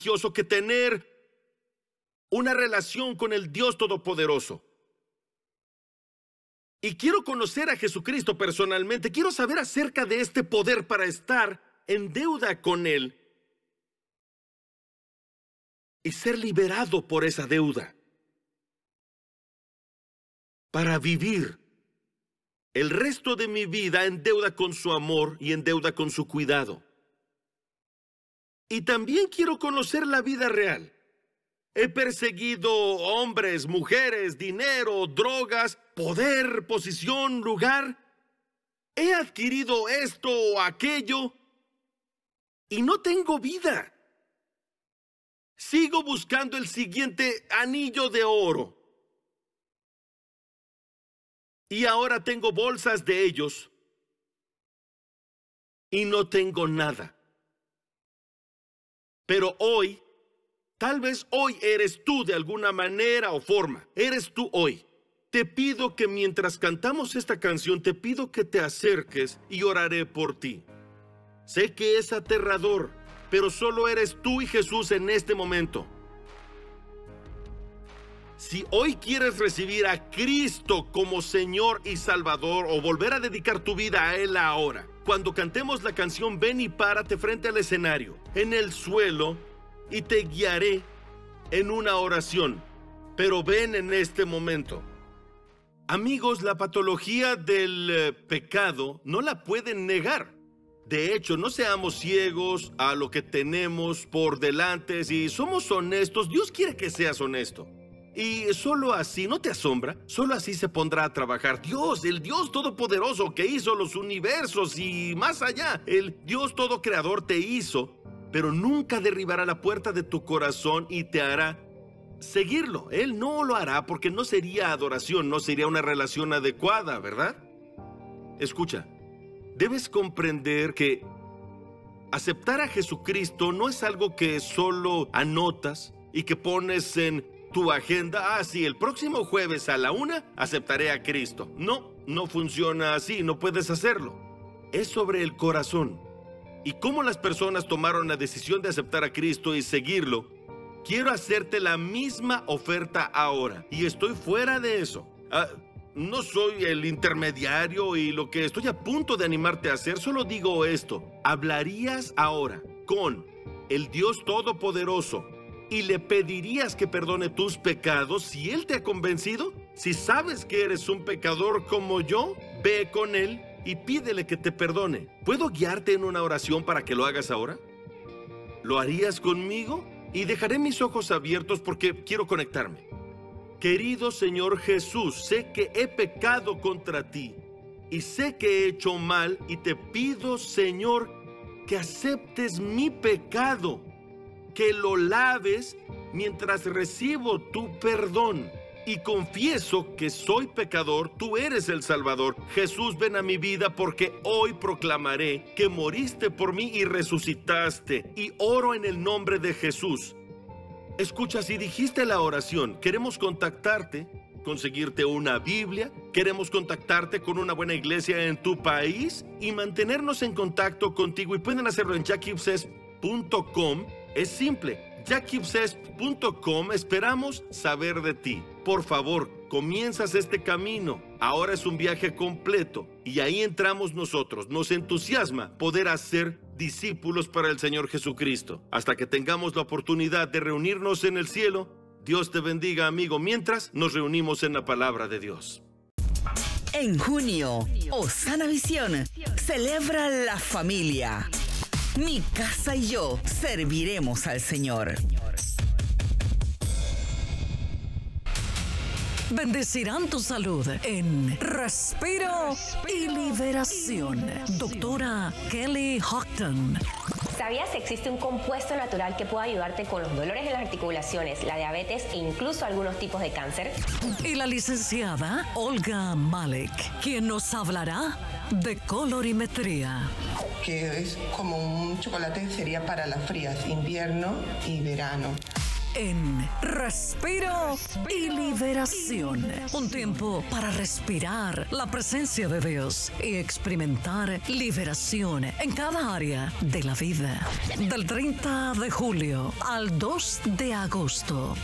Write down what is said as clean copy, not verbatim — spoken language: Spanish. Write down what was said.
que tener una relación con el Dios Todopoderoso. Y quiero conocer a Jesucristo personalmente. Quiero saber acerca de este poder para estar en deuda con Él y ser liberado por esa deuda, para vivir el resto de mi vida en deuda con su amor y en deuda con su cuidado. Y también quiero conocer la vida real. He perseguido hombres, mujeres, dinero, drogas, poder, posición, lugar. He adquirido esto o aquello y no tengo vida. Sigo buscando el siguiente anillo de oro. Y ahora tengo bolsas de ellos y no tengo nada. Pero hoy, tal vez hoy eres tú de alguna manera o forma. Eres tú hoy. Te pido que mientras cantamos esta canción, te pido que te acerques y oraré por ti. Sé que es aterrador, pero solo eres tú y Jesús en este momento. Si hoy quieres recibir a Cristo como Señor y Salvador o volver a dedicar tu vida a Él ahora, cuando cantemos la canción, ven y párate frente al escenario, en el suelo, y te guiaré en una oración. Pero ven en este momento. Amigos, la patología del pecado no la pueden negar. De hecho, no seamos ciegos a lo que tenemos por delante. Si somos honestos, Dios quiere que seas honesto. Y solo así, ¿no te asombra? Solo así se pondrá a trabajar Dios, el Dios Todopoderoso que hizo los universos y más allá. El Dios Todo Creador te hizo, pero nunca derribará la puerta de tu corazón y te hará seguirlo. Él no lo hará porque no sería adoración, no sería una relación adecuada, ¿verdad? Escucha, debes comprender que aceptar a Jesucristo no es algo que solo anotas y que pones en tu agenda. Ah, sí, el próximo jueves a la 1 aceptaré a Cristo. No funciona así, no puedes hacerlo. Es sobre el corazón. Y cómo las personas tomaron la decisión de aceptar a Cristo y seguirlo. Quiero hacerte la misma oferta ahora. Y estoy fuera de eso. No soy el intermediario y lo que estoy a punto de animarte a hacer, solo digo esto. ¿Hablarías ahora con el Dios Todopoderoso y le pedirías que perdone tus pecados si Él te ha convencido? Si sabes que eres un pecador como yo, ve con Él y pídele que te perdone. ¿Puedo guiarte en una oración para que lo hagas ahora? ¿Lo harías conmigo? Y dejaré mis ojos abiertos porque quiero conectarme. Querido Señor Jesús, sé que he pecado contra ti y sé que he hecho mal y te pido, Señor, que aceptes mi pecado, que lo laves mientras recibo tu perdón. Y confieso que soy pecador, tú eres el Salvador. Jesús, ven a mi vida porque hoy proclamaré que moriste por mí y resucitaste. Y oro en el nombre de Jesús. Escucha, si dijiste la oración, queremos contactarte, conseguirte una Biblia, queremos contactarte con una buena iglesia en tu país y mantenernos en contacto contigo. Y pueden hacerlo en jackibses.com. Es simple. jackibses.com. Esperamos saber de ti. Por favor, comienzas este camino. Ahora es un viaje completo y ahí entramos nosotros. Nos entusiasma poder hacer discípulos para el Señor Jesucristo. Hasta que tengamos la oportunidad de reunirnos en el cielo, Dios te bendiga, amigo, mientras nos reunimos en la palabra de Dios. En junio, Osana Visión celebra la familia. Mi casa y yo serviremos al Señor. Bendecirán tu salud en Respiro y Liberación. Doctora Kelly Houghton. ¿Sabías que existe un compuesto natural que puede ayudarte con los dolores de las articulaciones, la diabetes e incluso algunos tipos de cáncer? Y la licenciada Olga Malek, quien nos hablará de colorimetría. Que es como un chocolate, sería para las frías, invierno y verano. en Respiro y Liberación. Un tiempo para respirar la presencia de Dios y experimentar liberación en cada área de la vida. Del 30 de julio al 2 de agosto.